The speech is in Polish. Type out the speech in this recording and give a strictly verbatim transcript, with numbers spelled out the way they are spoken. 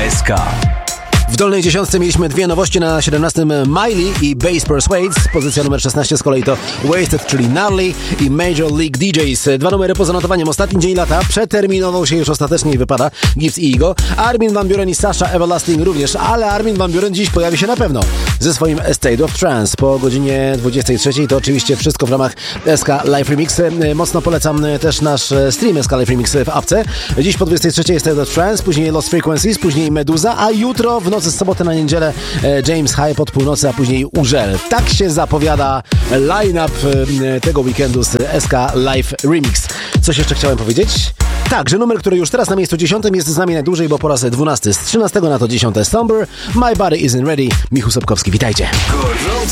S K. W dolnej dziesiątce mieliśmy dwie nowości. Na siedemnastym Miley i Bass Persuades. Pozycja numer szesnaście z kolei to Wasted, czyli Gnarly i Major League D Js. Dwa numery poza notowaniem. Ostatni dzień lata przeterminował się już ostatecznie i wypada Gibbs i Igo. Armin van Buuren i Sasha Everlasting również, ale Armin van Buuren dziś pojawi się na pewno ze swoim State of Trance po godzinie dwudziestej trzeciej. To oczywiście wszystko w ramach S K Live Remix. Mocno polecam też nasz stream S K Live Remix w apce. Dziś po dwudziestej trzeciej State of Trance, później Lost Frequencies, później Meduza, a jutro w nocy z soboty na niedzielę James Hype od północy, a później Urzel. Tak się zapowiada line-up tego weekendu z S K Live Remix. Coś jeszcze chciałem powiedzieć? Tak, że numer, który już teraz na miejscu dziesiątym jest z nami najdłużej, bo po raz dwunasty z trzynastego na to dziesiąte Somber, My Body Isn't Ready. Michał Sobkowski, witajcie.